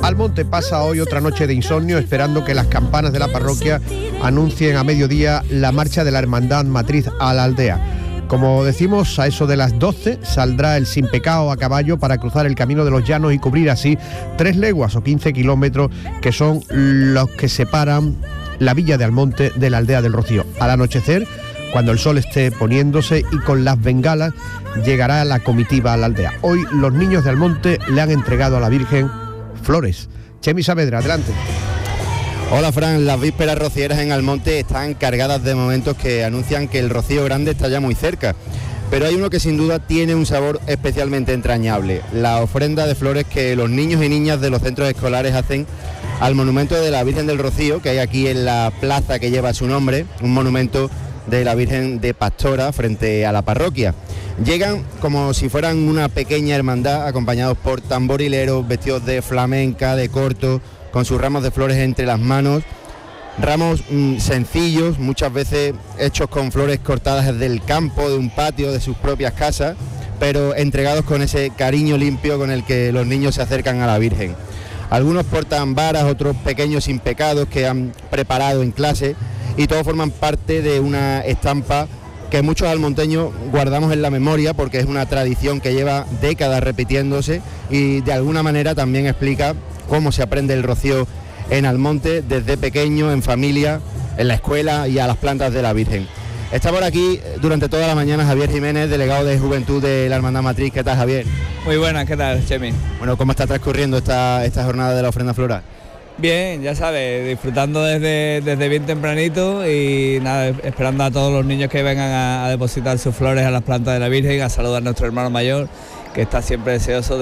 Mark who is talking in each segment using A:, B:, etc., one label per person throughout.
A: Almonte pasa hoy otra noche de insomnio esperando que las campanas de la parroquia anuncien a mediodía la marcha de la Hermandad Matriz a la aldea. Como decimos, a eso de las 12 saldrá el Sin Pecado a caballo para cruzar el Camino de los Llanos y cubrir así 3 leguas o 15 kilómetros, que son los que separan la villa de Almonte de la aldea del Rocío. Al anochecer, cuando el sol esté poniéndose y con las bengalas, llegará la comitiva a la aldea. Hoy los niños de Almonte le han entregado a la Virgen flores. Chemi Saavedra, adelante.
B: Hola Fran, las vísperas rocieras en Almonte están cargadas de momentos que anuncian que el Rocío Grande está ya muy cerca. Pero hay uno que sin duda tiene un sabor especialmente entrañable: la ofrenda de flores que los niños y niñas de los centros escolares hacen al monumento de la Virgen del Rocío, que hay aquí en la plaza que lleva su nombre, un monumento de la Virgen de Pastora frente a la parroquia. Llegan como si fueran una pequeña hermandad, acompañados por tamborileros vestidos de flamenca, de corto, con sus ramos de flores entre las manos, ramos sencillos, muchas veces hechos con flores cortadas desde el campo, de un patio, de sus propias casas, pero entregados con ese cariño limpio con el que los niños se acercan a la Virgen. Algunos portan varas, otros pequeños sin pecados que han preparado en clase, y todos forman parte de una estampa que muchos almonteños guardamos en la memoria, porque es una tradición que lleva décadas repitiéndose y de alguna manera también explica cómo se aprende el rocío en Almonte desde pequeño, en familia, en la escuela y a las plantas de la Virgen. Está por aquí durante toda la mañana Javier Jiménez, delegado de Juventud de la Hermandad Matriz. ¿Qué tal, Javier?
C: Muy buenas, ¿qué tal, Chemi?
B: Bueno, ¿cómo está transcurriendo esta jornada de la ofrenda floral?
C: Bien, ya sabes, disfrutando desde bien tempranito y nada, esperando a todos los niños que vengan a depositar sus flores a las plantas de la Virgen, a saludar a nuestro hermano mayor, que está siempre deseoso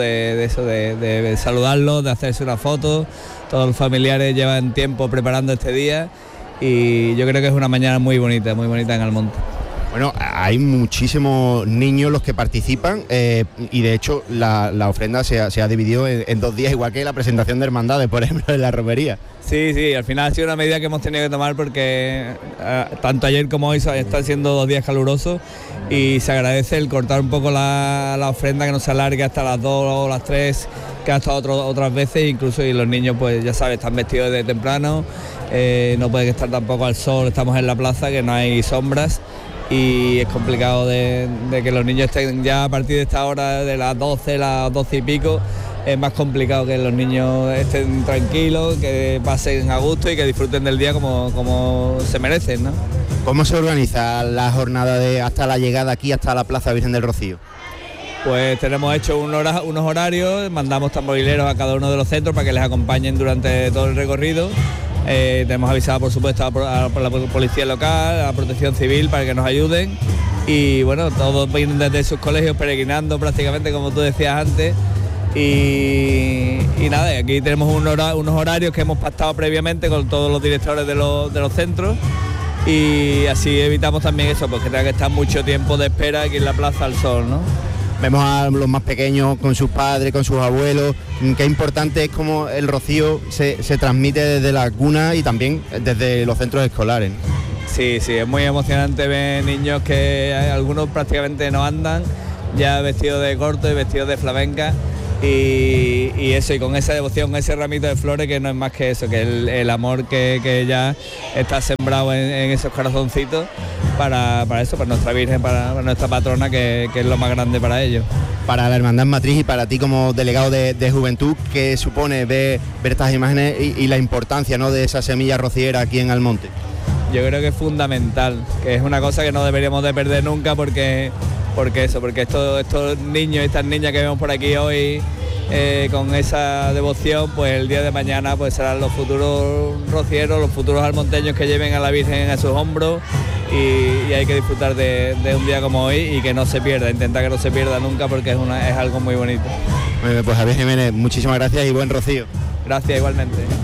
C: de saludarlo, de hacerse una foto. Todos los familiares llevan tiempo preparando este día y yo creo que es una mañana muy bonita en Almonte.
B: Bueno, hay muchísimos niños los que participan y de hecho la ofrenda se ha dividido en 2 días, igual que la presentación de hermandades, por ejemplo, en la romería.
C: Sí, al final ha sido una medida que hemos tenido que tomar porque tanto ayer como hoy están siendo 2 días calurosos y se agradece el cortar un poco la ofrenda, que no se alargue hasta las 2 o las 3, que ha estado otras veces, incluso, y los niños, pues ya sabes, están vestidos desde temprano, no pueden estar tampoco al sol, estamos en la plaza, que no hay sombras, y es complicado de que los niños estén ya a partir de esta hora, de las 12 y pico. Es más complicado que los niños estén tranquilos, que pasen a gusto y que disfruten del día como se merecen, ¿no?
B: ¿Cómo se organiza la jornada hasta la llegada aquí, hasta la Plaza Virgen del Rocío?
C: Pues tenemos hecho unos horarios, mandamos tamborileros a cada uno de los centros para que les acompañen durante todo el recorrido. Tenemos avisado, por supuesto, a la policía local, a la protección civil, para que nos ayuden. Y bueno, todos vienen desde sus colegios peregrinando prácticamente, como tú decías antes. Y nada, aquí tenemos unos horarios que hemos pactado previamente con todos los directores de los centros, y así evitamos también eso, porque tenga que estar mucho tiempo de espera aquí en la plaza al sol, ¿no?
B: Vemos a los más pequeños con sus padres, con sus abuelos. Qué importante es cómo el rocío se transmite desde la cuna y también desde los centros escolares.
C: Sí, es muy emocionante ver niños que algunos prácticamente no andan, ya vestidos de corto y vestidos de flamenca. Y eso, y con esa devoción, ese ramito de flores, que no es más que eso, que el amor que ya está sembrado en esos corazoncitos para eso, para nuestra Virgen, para nuestra patrona, que es lo más grande para ellos.
B: Para la Hermandad Matriz y para ti como delegado de Juventud, ¿qué supone ver estas imágenes y la importancia, ¿no?, de esa semilla rociera aquí en Almonte?
C: Yo creo que es fundamental, que es una cosa que no deberíamos de perder nunca, porque estos niños y estas niñas que vemos por aquí hoy con esa devoción, pues el día de mañana pues serán los futuros rocieros, los futuros almonteños que lleven a la Virgen a sus hombros, y hay que disfrutar de un día como hoy y que no se pierda, intentar que no se pierda nunca, porque es algo muy bonito.
B: Pues Javier Jiménez, muchísimas gracias y buen rocío.
C: Gracias, igualmente.